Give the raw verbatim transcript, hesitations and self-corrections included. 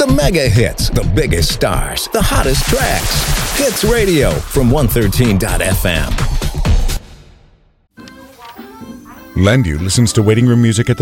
The mega hits, the biggest stars, the hottest tracks. Hits Radio from one thirteen dot f m. Lendu listens to waiting room music at the